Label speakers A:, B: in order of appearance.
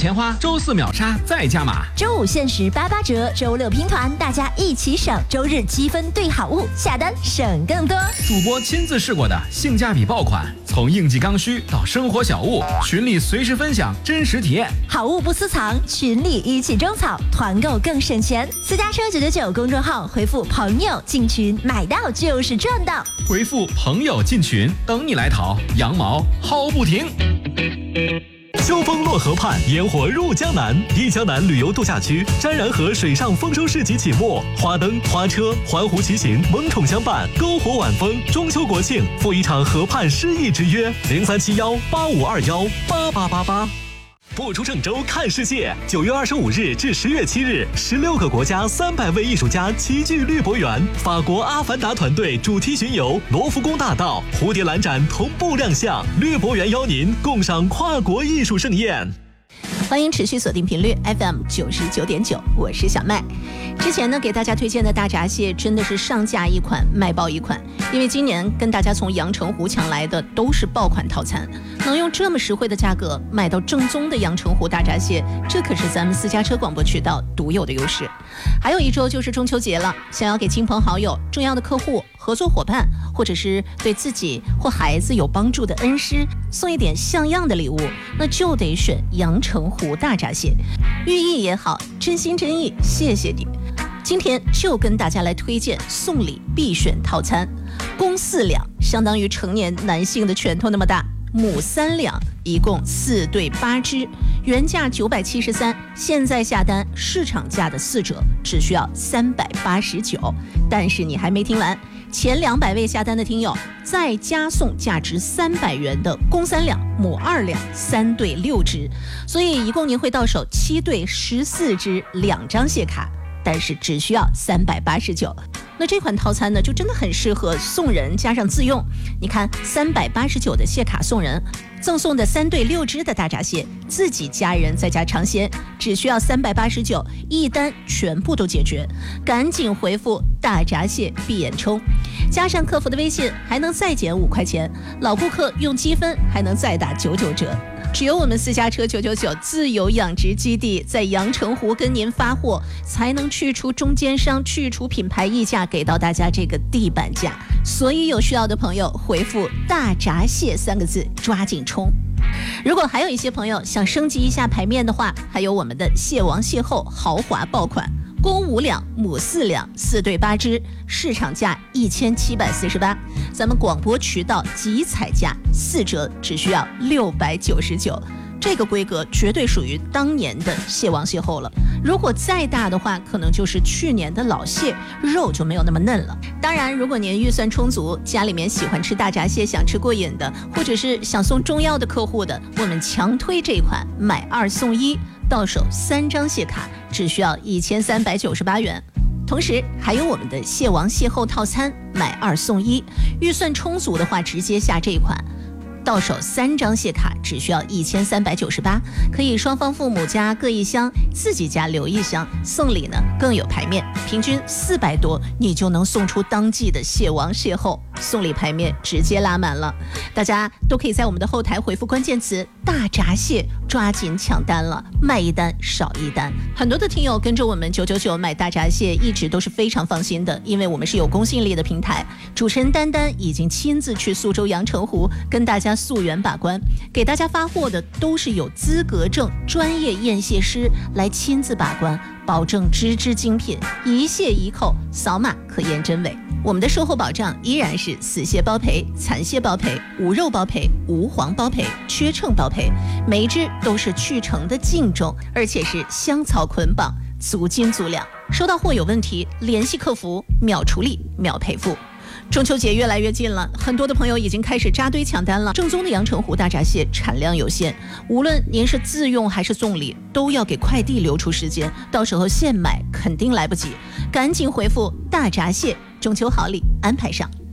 A: 钱花，周4秒杀再加码，
B: 周5限时88折，周6拼团，大家一起省，周日积分兑好物，下单省更多。
A: 主播亲自试过的性价比爆款，从应季刚需到生活小物，群里随时分享真实体验，
B: 好物不私藏，群里一起种草，团购更省钱。私家车999公众号回复朋友进群，买到就是赚到。
A: 回复朋友进群，等你来淘，羊毛薅不停。
C: 秋风落河畔，烟火入江南。忆江南旅游度假区沾然河水上丰收市集启幕，花灯、花车、环湖骑行萌宠相伴，篝火晚风。中秋国庆赴一场河畔诗意之约，037185218888。不出郑州看世界，9月25日至10月7日，16个国家300位艺术家齐聚绿博园。法国阿凡达团队主题巡游罗浮宫大道、蝴蝶兰展同步亮相，绿博园邀您共赏跨国艺术盛宴。
B: 欢迎持续锁定频率 FM99.9，我是小麦。之前呢，给大家推荐的大闸蟹真的是上架一款卖爆一款，因为今年跟大家从阳澄湖抢来的都是爆款套餐，能用这么实惠的价格买到正宗的阳澄湖大闸蟹，这可是咱们私家车广播渠道独有的优势。还有1周就是中秋节了，想要给亲朋好友、重要的客户、合作伙伴，或者是对自己或孩子有帮助的恩师送一点像样的礼物，那就得选阳澄湖大闸蟹，寓意也好，真心真意，谢谢你。今天就跟大家来推荐送礼必选套餐，公4两相当于成年男性的拳头那么大，母3两，一共4对8只，原价973，现在下单市场价的4折，只需要389。但是你还没听完，前200位下单的听友再加送价值300元的公3两、母2两，3对6只，所以一共您会到手7对14只2张蟹卡，但是只需要389。那这款套餐呢，就真的很适合送人加上自用。你看，389的蟹卡送人，赠送的3对6只的大闸蟹，自己家人在家尝鲜，只需要389，一单全部都解决。赶紧回复大闸蟹闭眼冲，加上客服的微信，还能再减5块钱。老顾客用积分还能再打99折。只有我们私家车999自有养殖基地在阳澄湖跟您发货，才能去除中间商，去除品牌溢价，给到大家这个地板价。所以有需要的朋友回复大闸蟹3个字，抓紧冲。如果还有一些朋友想升级一下牌面的话，还有我们的蟹王蟹后豪华爆款，公5两，母4两，4对8只，市场价1748，咱们广播渠道即采价4折，只需要699。这个规格绝对属于当年的蟹王蟹后了，如果再大的话，可能就是去年的老蟹，肉就没有那么嫩了。当然，如果您预算充足，家里面喜欢吃大闸蟹，想吃过瘾的，或者是想送中药的客户的，我们强推这款买2送1，到手3张蟹卡，只需要1398元。同时还有我们的蟹王蟹后套餐，买2送1，预算充足的话，直接下这款。到手3张蟹卡，只需要1398，可以双方父母家各1箱，自己家留1箱，送礼呢更有排面，平均400多，你就能送出当季的蟹王蟹后，送礼排面直接拉满了。大家都可以在我们的后台回复关键词大闸蟹，抓紧抢单了，卖1单少1单。很多的听友跟着我们999买大闸蟹，一直都是非常放心的，因为我们是有公信力的平台。主持人丹丹已经亲自去苏州阳澄湖跟大家溯源把关，给大家发货的都是有资格证专业验蟹师来亲自把关，保证只精品，一蟹一扣，扫码可验真伪。我们的售后保障依然是死蟹包赔、残蟹包赔、无肉包赔、无黄包赔、缺秤包赔，每一只都是去成的净重，而且是香草捆绑，足斤足两。收到货有问题，联系客服，秒处理，秒赔付。中秋节越来越近了，很多的朋友已经开始扎堆抢单了。正宗的阳澄湖大闸蟹产量有限，无论您是自用还是送礼，都要给快递留出时间，到时候现买肯定来不及。赶紧回复大闸蟹，中秋好礼安排上。